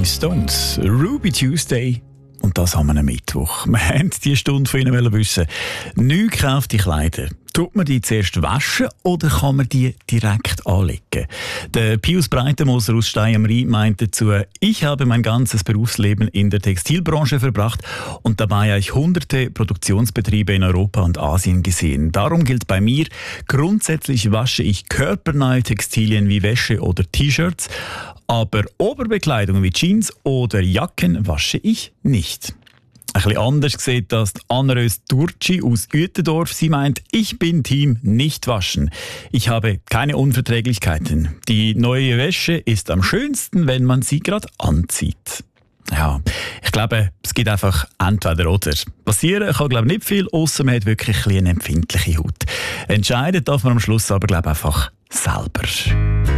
Rolling Stones, Ruby Tuesday. Und das haben wir am Mittwoch. Wir haben diese Stunde von Ihnen wissen. Neu gekaufte Kleider. Tut man die zuerst waschen oder kann man die direkt anlegen? Der Pius Breitenmoser aus Stein am Rhein meint dazu, ich habe mein ganzes Berufsleben in der Textilbranche verbracht und dabei habe ich hunderte Produktionsbetriebe in Europa und Asien gesehen. Darum gilt bei mir, grundsätzlich wasche ich körpernahe Textilien wie Wäsche oder T-Shirts, aber Oberbekleidung wie Jeans oder Jacken wasche ich nicht. Ein bisschen anders sieht das Anna-Rös Turci aus Uetendorf. Sie meint, ich bin Team nicht waschen. Ich habe keine Unverträglichkeiten. Die neue Wäsche ist am schönsten, wenn man sie gerade anzieht. Ja, ich glaube, es gibt einfach entweder oder. Passieren kann, glaube ich, nicht viel, ausser man hat wirklich eine empfindliche Haut. Entscheiden darf man am Schluss aber, glaube ich, einfach selber.